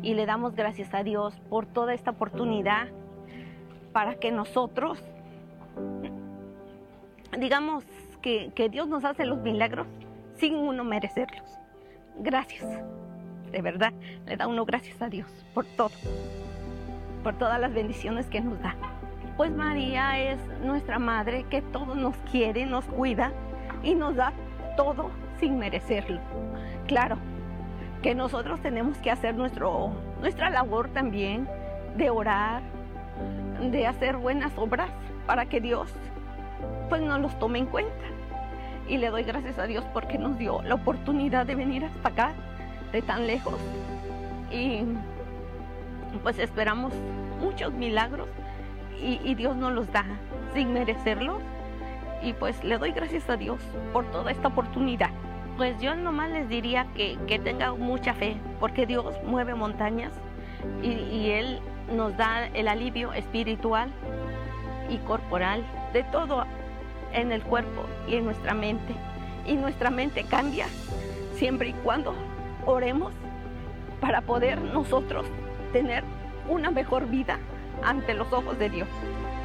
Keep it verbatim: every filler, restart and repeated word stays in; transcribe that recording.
y le damos gracias a Dios por toda esta oportunidad para que nosotros, digamos que, que Dios nos hace los milagros sin uno merecerlos. Gracias, de verdad, le da uno gracias a Dios por todo, por todas las bendiciones que nos da. Pues María es nuestra madre que todo nos quiere, nos cuida y nos da todo sin merecerlo. Claro, que nosotros tenemos que hacer nuestro, nuestra labor también de orar, de hacer buenas obras para que Dios pues nos los tome en cuenta. Y le doy gracias a Dios porque nos dio la oportunidad de venir hasta acá, de tan lejos. Y pues esperamos muchos milagros y, y Dios nos los da sin merecerlos. Y pues le doy gracias a Dios por toda esta oportunidad. Pues yo nomás les diría que, que tengan mucha fe, porque Dios mueve montañas y, y Él nos da el alivio espiritual y corporal, de todo en el cuerpo y en nuestra mente. Y nuestra mente cambia siempre y cuando oremos para poder nosotros tener una mejor vida ante los ojos de Dios.